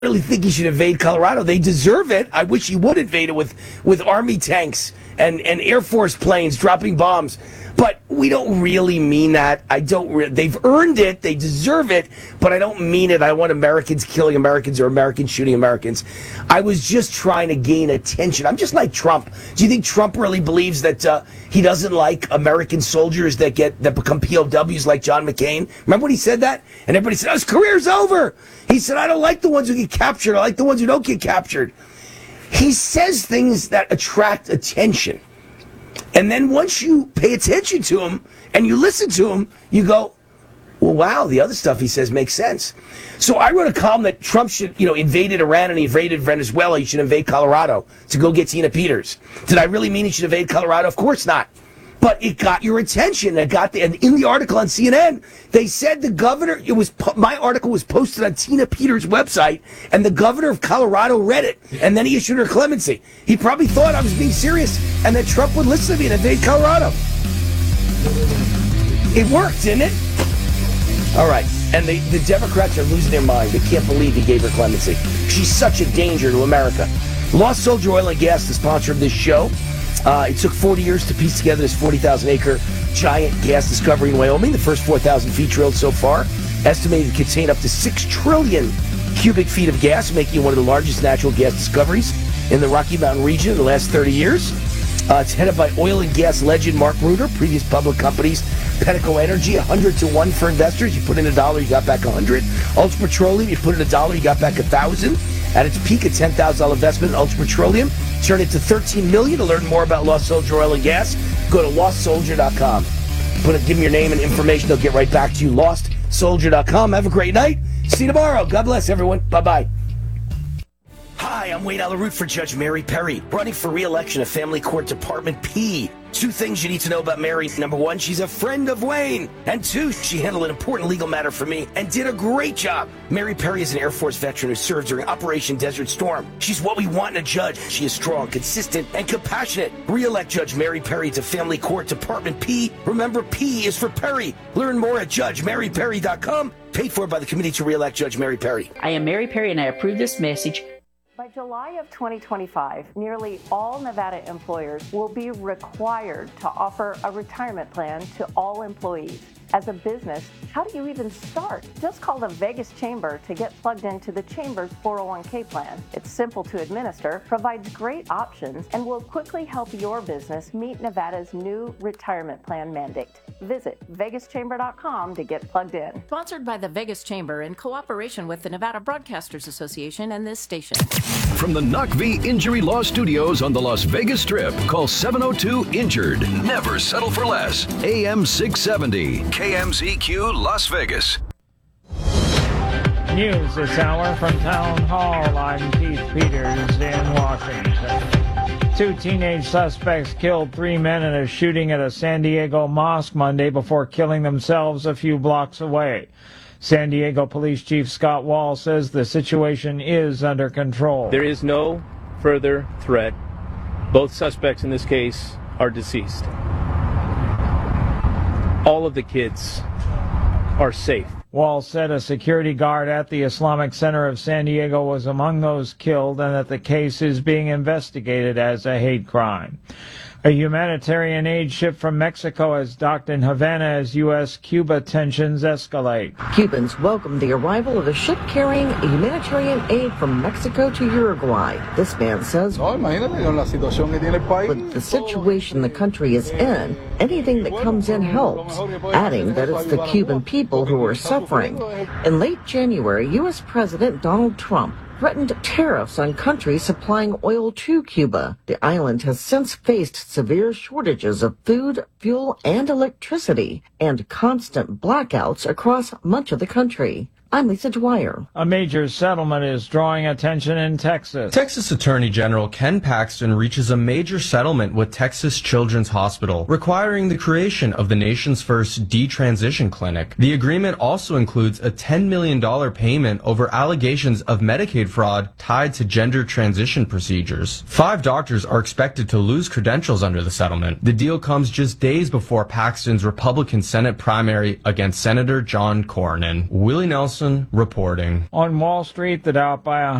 really think he should invade Colorado. They deserve it. I wish he would invade it with Army tanks and Air Force planes dropping bombs. But we don't really mean that. They've earned it. They deserve it. But I don't mean it. I want Americans killing Americans or Americans shooting Americans. I was just trying to gain attention. I'm just like Trump. Do you think Trump really believes that he doesn't like American soldiers that become POWs like John McCain? Remember when he said that? And everybody said, his career's over. He said, I don't like the ones who get captured. I like the ones who don't get captured. He says things that attract attention. And then once you pay attention to him and you listen to him, you go, well, wow, the other stuff he says makes sense. So I wrote a column that Trump should, invaded Iran and he invaded Venezuela. He should invade Colorado to go get Tina Peters. Did I really mean he should invade Colorado? Of course not. But it got your attention. And in the article on CNN, they said the governor, my article was posted on Tina Peters' website, and the governor of Colorado read it, and then he issued her clemency. He probably thought I was being serious, and that Trump would listen to me and invade Colorado. It worked, didn't it? All right. And the Democrats are losing their mind. They can't believe he gave her clemency. She's such a danger to America. Lost Soldier Oil and Gas, the sponsor of this show. It took 40 years to piece together this 40,000-acre giant gas discovery in Wyoming. The first 4,000 feet drilled so far, estimated to contain up to 6 trillion cubic feet of gas, making it one of the largest natural gas discoveries in the Rocky Mountain region in the last 30 years. It's headed by oil and gas legend Mark Ruder, previous public companies, Pedico Energy, 100 to 1 for investors. You put in $1, you got back 100. Ultra Petroleum, you put in $1, you got back 1,000. At its peak, a $10,000 investment in Ultra Petroleum turned it to $13 million. To learn more about Lost Soldier Oil and Gas, go to lostsoldier.com. Give them your name and information. They'll get right back to you. Lostsoldier.com. Have a great night. See you tomorrow. God bless everyone. Bye-bye. Hi, I'm Wayne Alaroot for Judge Mary Perry, running for re-election at Family Court Department P. 2 things you need to know about Mary. Number 1, she's a friend of Wayne. And 2, she handled an important legal matter for me and did a great job. Mary Perry is an Air Force veteran who served during Operation Desert Storm. She's what we want in a judge. She is strong, consistent, and compassionate. Re-elect Judge Mary Perry to Family Court Department P. Remember, P is for Perry. Learn more at JudgeMaryPerry.com. Paid for by the Committee to Re-elect Judge Mary Perry. I am Mary Perry, and I approve this message. By July of 2025, nearly all Nevada employers will be required to offer a retirement plan to all employees. As a business, how do you even start? Just call the Vegas Chamber to get plugged into the Chamber's 401k plan. It's simple to administer, provides great options, and will quickly help your business meet Nevada's new retirement plan mandate. Visit vegaschamber.com to get plugged in. Sponsored by the Vegas Chamber in cooperation with the Nevada Broadcasters Association and this station. From the NUCV Injury Law Studios on the Las Vegas Strip, call 702-INJURED. Never settle for less. AM 670. KMZQ Las Vegas. News this hour from Town Hall. I'm Keith Peters in Washington. 2 teenage suspects killed 3 men in a shooting at a San Diego mosque Monday before killing themselves a few blocks away. San Diego Police Chief Scott Wall says the situation is under control. There is no further threat. Both suspects in this case are deceased. All of the kids are safe. Wall said a security guard at the Islamic Center of San Diego was among those killed and that the case is being investigated as a hate crime. A humanitarian aid ship from Mexico has docked in Havana as U.S.-Cuba tensions escalate. Cubans welcomed the arrival of a ship carrying humanitarian aid from Mexico to Uruguay. This man says, with the situation the country is in, anything that comes in helps, adding that it's the Cuban people who are suffering. In late January, U.S. President Donald Trump threatened tariffs on countries supplying oil to Cuba. The island has since faced severe shortages of food, fuel, and electricity, and constant blackouts across much of the country. I'm Lisa Dwyer. A major settlement is drawing attention in Texas. Texas Attorney General Ken Paxton reaches a major settlement with Texas Children's Hospital, requiring the creation of the nation's first detransition clinic. The agreement also includes a $10 million payment over allegations of Medicaid fraud tied to gender transition procedures. 5 doctors are expected to lose credentials under the settlement. The deal comes just days before Paxton's Republican Senate primary against Senator John Cornyn. Willie Nelson Carlson reporting. On Wall Street, the Dow up by